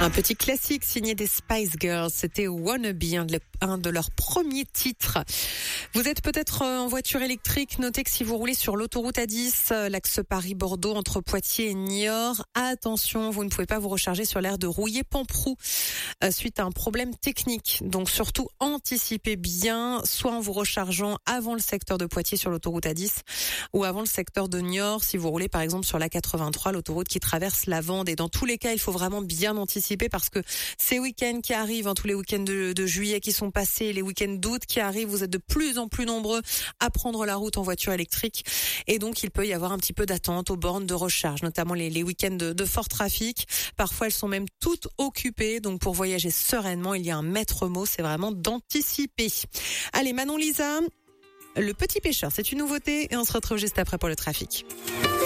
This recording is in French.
Un petit classique signé des Spice Girls, c'était Wannabe, un de leurs premiers titres. Vous êtes peut-être en voiture électrique, notez que si vous roulez sur l'autoroute A10, l'axe Paris-Bordeaux entre Poitiers et Niort, attention, vous ne pouvez pas vous recharger sur l'aire de Rouillé-Pamproux suite à un problème technique. Donc surtout anticipez bien, soit en vous rechargeant avant le secteur de Poitiers sur l'autoroute A10 ou avant le secteur de Niort si vous roulez par exemple sur la 83, l'autoroute qui traverse la Vendée. Et dans tous les cas, il faut vraiment bien anticiper parce que ces week-ends qui arrivent, tous les week-ends de juillet qui sont passés, les week-ends d'août qui arrivent, vous êtes de plus en plus nombreux à prendre la route en voiture électrique et donc il peut y avoir un petit peu d'attente aux bornes de recharge, notamment les week-ends de fort trafic. Parfois elles sont même toutes occupées, donc pour voyager sereinement, il y a un maître mot, c'est vraiment d'anticiper. Allez, Manon Lisa, le petit pêcheur, c'est une nouveauté et on se retrouve juste après pour le trafic.